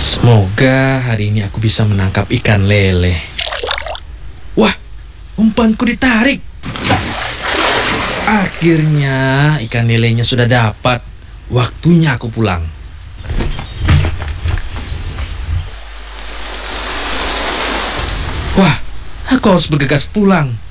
Semoga hari ini aku bisa menangkap ikan lele. Wah, umpanku ditarik. Akhirnya ikan lelenya sudah dapat. Waktunya aku pulang. Wah, aku harus bergegas pulang.